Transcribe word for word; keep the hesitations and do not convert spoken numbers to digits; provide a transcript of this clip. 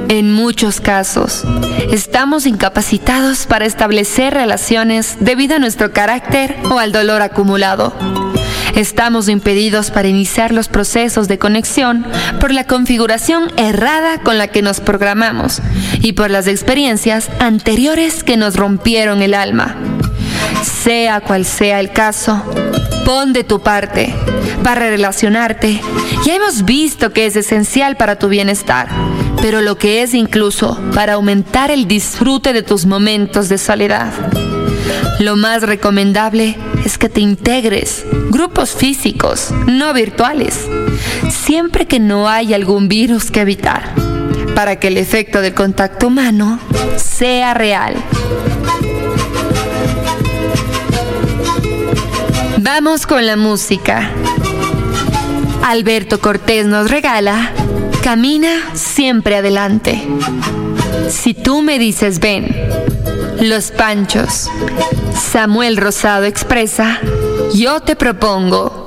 En muchos casos, estamos incapacitados para establecer relaciones debido a nuestro carácter o al dolor acumulado. Estamos impedidos para iniciar los procesos de conexión por la configuración errada con la que nos programamos y por las experiencias anteriores que nos rompieron el alma. Sea cual sea el caso, pon de tu parte para relacionarte. Ya hemos visto que es esencial para tu bienestar, pero lo que es incluso para aumentar el disfrute de tus momentos de soledad. Lo más recomendable es que te integres, grupos físicos, no virtuales, siempre que no haya algún virus que evitar, para que el efecto del contacto humano sea real. Vamos con la música. Alberto Cortés nos regala Camina siempre adelante. Si tú me dices ven. Los Panchos. Samuel Rosado expresa, yo te propongo.